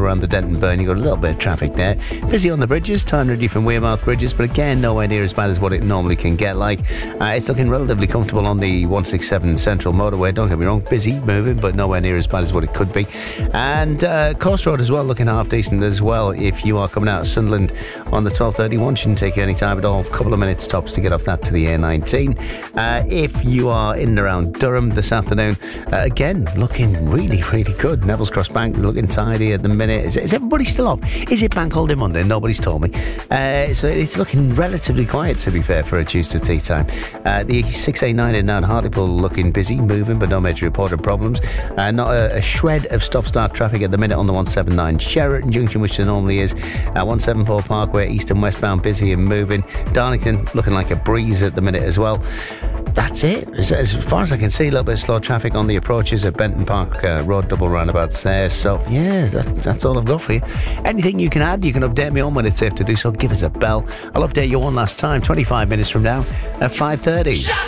around the Denton Burn. You've got a little bit of traffic there. Busy on the bridges, time ready from Wearmouth bridges, but again, nowhere near as bad as what it normally can get like. It's looking relatively comfortable on the 167 Central Motorway. Don't get me wrong, busy, moving, but nowhere near as bad as what it could be. And Coast Road as well, looking half decent as well. If you are coming out of Sunderland on the 1231, shouldn't take you any time at all. A couple of minutes tops to get off that to the A19. If you are in and around Durham this afternoon, again, looking really, really good. Neville's Cross Bank looking tidy at the minute. Is everybody still off? Is it Bank Holiday Monday? Nobody's told me. So it's looking relatively quiet, to be fair, for a Tuesday tea time. The 6A9 in down Hartlepool looking busy, moving, but no major reported problems. Not a shred of stop-start traffic at the minute on the 179 Sheraton Junction, which there normally is. 174 Parkway, east and westbound, busy and moving. Darlington looking like a breeze at the minute as well. That's it. As far as I can see, a little bit of slow traffic on the approaches at Benton Park Road double roundabouts there. So, yeah, that's all I've got for you. Anything you can add, you can update me on when it's safe to do so. Give us a bell. I'll update you one last time, 25 minutes from now at 5:30.